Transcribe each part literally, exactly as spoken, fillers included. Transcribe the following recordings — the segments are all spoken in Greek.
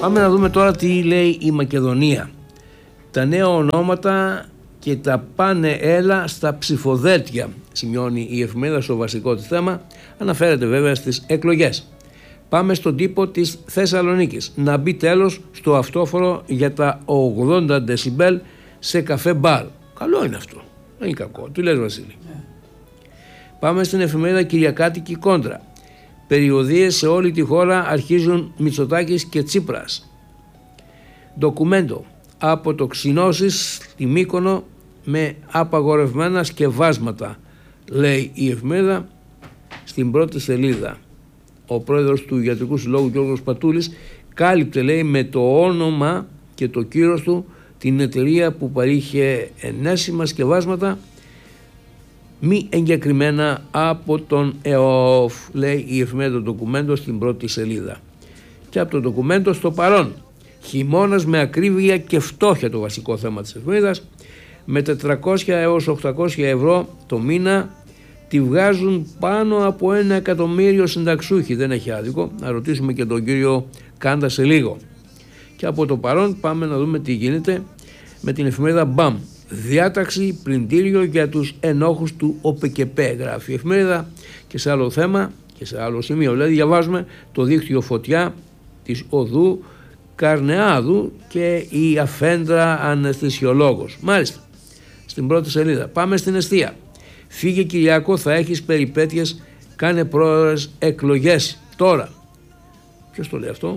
Πάμε να δούμε τώρα τι λέει η Μακεδονία. Τα νέα ονόματα και τα πάνε έλα στα ψηφοδέλτια, σημειώνει η εφημερίδα στο βασικό της θέμα, αναφέρεται βέβαια στις εκλογές. Πάμε στον τύπο της Θεσσαλονίκης. Να μπει τέλος στο αυτόφορο για τα ογδόντα δεσιμπέλ σε καφέ μπαρ. Καλό είναι αυτό. Δεν είναι κακό. Τι λες, Βασίλη? Yeah. Πάμε στην εφημερίδα Κυριακάτικη Κόντρα. Περιοδίες σε όλη τη χώρα αρχίζουν Μητσοτάκης και Τσίπρας. Ντοκουμέντο. Από το Ξινώσεις στη Μύκονο με απαγορευμένα σκευάσματα, λέει η εφημερίδα στην πρώτη σελίδα. Ο πρόεδρος του Ιατρικού Συλλόγου Γιώργος Πατούλης κάλυπτε, λέει, με το όνομα και το κύρος του την εταιρεία που παρήχε ενέσιμα σκευάσματα μη εγκεκριμένα από τον ΕΟΦ, λέει η εφημερίδα το ντοκουμέντο στην πρώτη σελίδα. Και από το ντοκουμέντο στο παρόν. Χειμώνας με ακρίβεια και φτώχεια, το βασικό θέμα της εφημερίδας, με τετρακόσια έως οκτακόσια ευρώ το μήνα τη βγάζουν πάνω από ένα εκατομμύριο συνταξούχοι. Δεν έχει άδικο. Να ρωτήσουμε και τον κύριο Κάντα σε λίγο. Και από το παρόν πάμε να δούμε τι γίνεται με την εφημερίδα Μπαμ. Διάταξη πλυντήριο για τους ενόχους του ΟΠΕΚΕΠΕ, γράφει η εφημερίδα, και σε άλλο θέμα και σε άλλο σημείο. Δηλαδή διαβάζουμε το δίκτυο φωτιά της οδού Καρνεάδου και η αφέντρα αναισθησιολόγος. Μάλιστα, στην πρώτη σελίδα. Πάμε στην εστία. Φύγε Κυριακό, θα έχεις περιπέτειες, κάνε πρόορες εκλογές τώρα. Ποιος το λέει αυτό?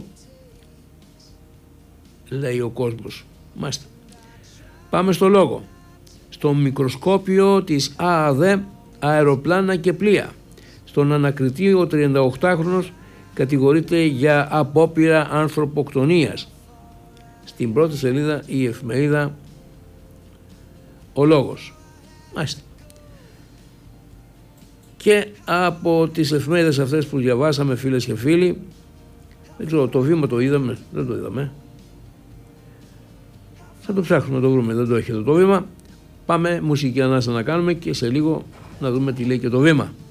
Λέει ο κόσμος. Μάλιστα. Πάμε στο λόγο. Στο μικροσκόπιο της ΑΑΔ αεροπλάνα και πλοία. Στον ανακριτή ο τριανταοκτάχρονος κατηγορείται για απόπειρα ανθρωποκτονίας. Στην πρώτη σελίδα η εφημερίδα Ο Λόγος. Μάλιστα. Και από τις εφημερίδες αυτές που διαβάσαμε, φίλες και φίλοι, δεν ξέρω, το Βήμα το είδαμε, δεν το είδαμε. Θα το ψάχνουμε να το βρούμε, δεν το έχει εδώ το Βήμα. Πάμε μουσική ανάσα να κάνουμε και σε λίγο να δούμε τι λέει και το Βήμα.